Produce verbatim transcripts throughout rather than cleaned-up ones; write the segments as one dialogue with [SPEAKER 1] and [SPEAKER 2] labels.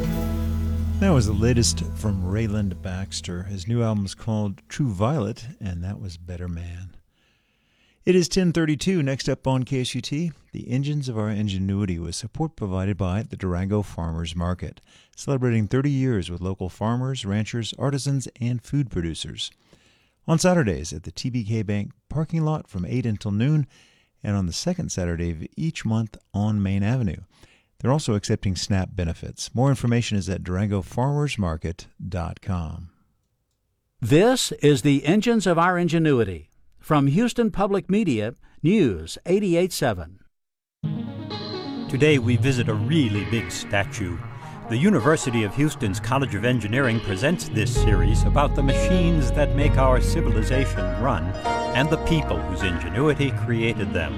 [SPEAKER 1] That was the latest from Rayland Baxter. His new album is called True Violet, and that was Better Man. It is ten thirty-two. Next up on K S U T, the engines of our ingenuity, with support provided by the Durango Farmers Market, celebrating thirty years with local farmers, ranchers, artisans, and food producers. On Saturdays at the T B K Bank parking lot from eight until noon, and on the second Saturday of each month on Main Avenue. They're also accepting SNAP benefits. More information is at durango farmers market dot com.
[SPEAKER 2] This is the Engines of Our Ingenuity. From Houston Public Media, News eighty-eight point seven.
[SPEAKER 3] Today we visit a really big statue. The University of Houston's College of Engineering presents this series about the machines that make our civilization run and the people whose ingenuity created them.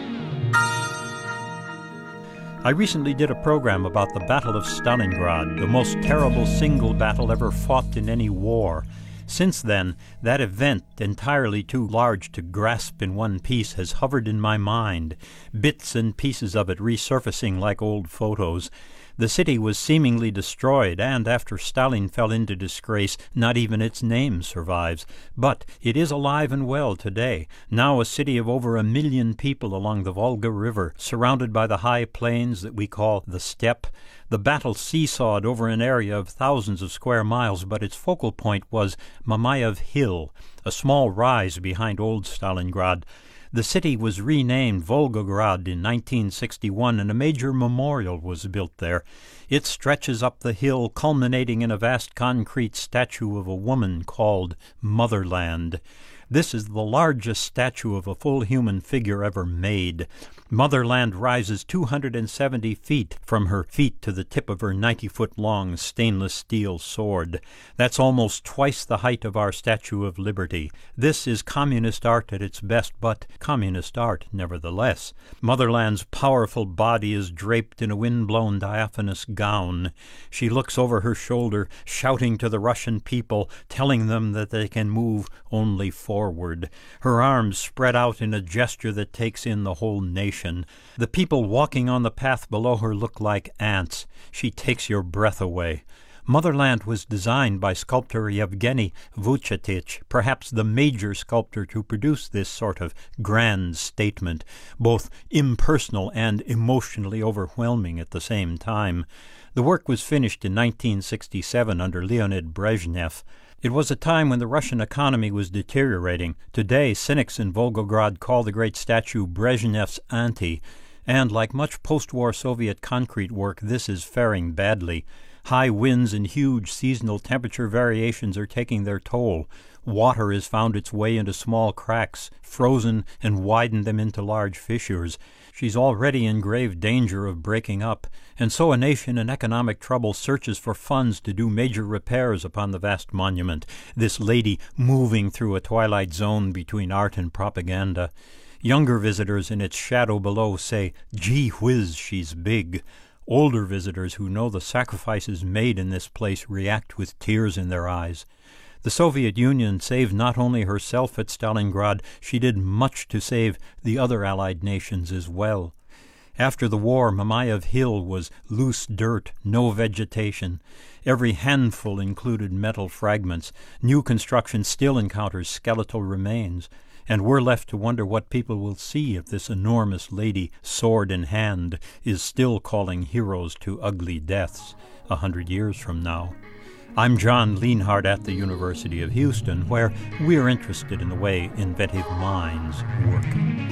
[SPEAKER 3] I recently did a program about the Battle of Stalingrad, the most terrible single battle ever fought in any war. Since then, that event, entirely too large to grasp in one piece, has hovered in my mind, bits and pieces of it resurfacing like old photos. The city was seemingly destroyed, and after Stalin fell into disgrace, not even its name survives. But it is alive and well today, now a city of over a million people along the Volga River, surrounded by the high plains that we call the steppe. The battle seesawed over an area of thousands of square miles, but its focal point was Mamayev Hill, a small rise behind old Stalingrad. The city was renamed Volgograd in nineteen sixty-one, and a major memorial was built there. It stretches up the hill, culminating in a vast concrete statue of a woman called Motherland. This is the largest statue of a full human figure ever made. Motherland rises two hundred seventy feet from her feet to the tip of her ninety-foot-long stainless steel sword. That's almost twice the height of our Statue of Liberty. This is communist art at its best, but communist art nevertheless. Motherland's powerful body is draped in a wind-blown diaphanous gown. She looks over her shoulder, shouting to the Russian people, telling them that they can move only forward. Her arms spread out in a gesture that takes in the whole nation. The people walking on the path below her look like ants. She takes your breath away. Motherland was designed by sculptor Yevgeny Vuchetich, perhaps the major sculptor to produce this sort of grand statement, both impersonal and emotionally overwhelming at the same time. The work was finished in nineteen sixty-seven under Leonid Brezhnev. It was a time when the Russian economy was deteriorating. Today, cynics in Volgograd call the great statue Brezhnev's auntie, and like much post-war Soviet concrete work, this is faring badly. High winds and huge seasonal temperature variations are taking their toll. Water has found its way into small cracks, frozen and widened them into large fissures. She's already in grave danger of breaking up, and so a nation in economic trouble searches for funds to do major repairs upon the vast monument, this lady moving through a twilight zone between art and propaganda. Younger visitors in its shadow below say, "Gee whiz, she's big." Older visitors who know the sacrifices made in this place react with tears in their eyes. The Soviet Union saved not only herself at Stalingrad, she did much to save the other Allied nations as well. After the war, Mamayev Hill was loose dirt, no vegetation. Every handful included metal fragments. New construction still encounters skeletal remains. And we're left to wonder what people will see if this enormous lady, sword in hand, is still calling heroes to ugly deaths a hundred years from now. I'm John Lienhardt at the University of Houston, where we're interested in the way inventive minds work.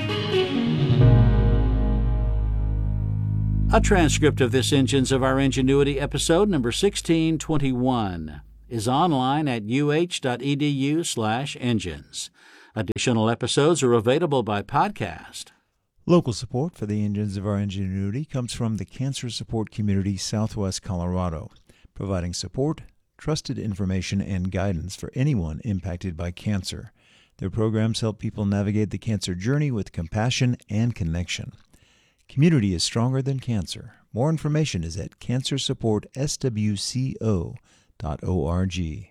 [SPEAKER 2] A transcript of this Engines of Our Ingenuity episode number sixteen twenty-one is online at uh.edu slash engines. Additional episodes are available by podcast.
[SPEAKER 1] Local support for the Engines of Our Ingenuity comes from the Cancer Support Community Southwest Colorado, providing support, trusted information, and guidance for anyone impacted by cancer. Their programs help people navigate the cancer journey with compassion and connection. Community is stronger than cancer. More information is at cancer support s w c o dot org.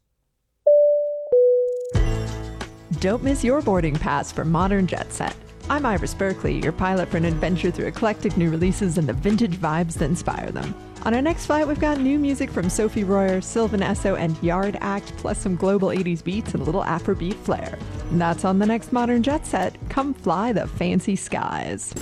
[SPEAKER 4] Don't miss your boarding pass for Modern Jet Set. I'm Iris Berkeley, your pilot for an adventure through eclectic new releases and the vintage vibes that inspire them. On our next flight, we've got new music from Sophie Royer, Sylvan Esso, and Yard Act, plus some global eighties beats and a little Afrobeat flair. And that's on the next Modern Jet Set. Come fly the fancy skies.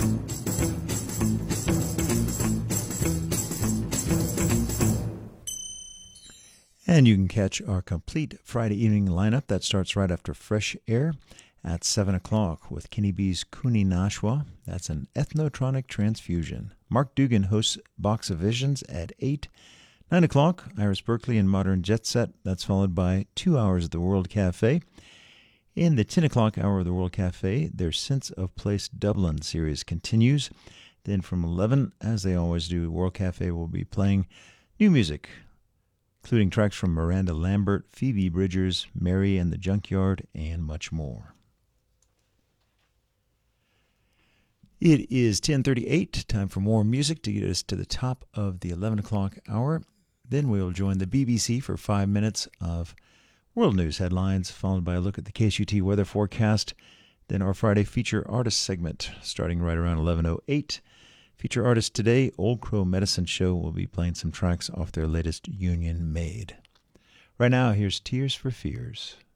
[SPEAKER 1] And you can catch our complete Friday evening lineup that starts right after Fresh Air at seven o'clock with Kenny B's Kuni Nashwa. That's an ethnotronic transfusion. Mark Dugan hosts Box of Visions at eight. nine o'clock, Iris Berkeley and Modern Jet Set. That's followed by two hours of the World Cafe. In the ten o'clock hour of the World Cafe, their Sense of Place Dublin series continues. Then from eleven, as they always do, World Cafe will be playing new music, including tracks from Miranda Lambert, Phoebe Bridgers, Mary and the Junkyard, and much more. It is ten thirty-eight, time for more music to get us to the top of the eleven o'clock hour. Then we'll join the B B C for five minutes of world news headlines, followed by a look at the K S U T weather forecast. Then our Friday feature artist segment, starting right around eleven oh eight. Feature artist today, Old Crow Medicine Show, will be playing some tracks off their latest Union Made. Right now, here's Tears for Fears.